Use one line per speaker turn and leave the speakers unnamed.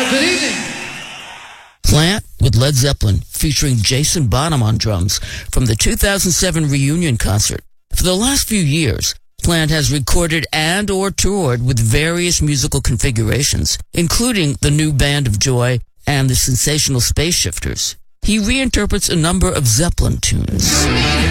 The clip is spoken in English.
Good evening.
Plant with Led Zeppelin, featuring Jason Bonham on drums from the 2007 reunion concert. For the last few years, Plant has recorded and or toured with various musical configurations, including the new Band of Joy and the sensational Space Shifters. He reinterprets a number of Zeppelin tunes.